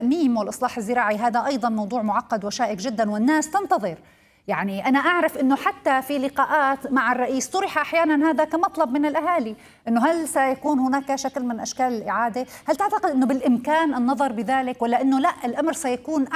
الميم والإصلاح الزراعي هذا أيضا موضوع معقد وشائك جدا، والناس تنتظر. يعني أنا أعرف أنه حتى في لقاءات مع الرئيس طرح أحيانا هذا كمطلب من الأهالي، أنه هل سيكون هناك شكل من أشكال الإعادة؟ هل تعتقد أنه بالإمكان النظر بذلك، ولا أنه لا، الأمر سيكون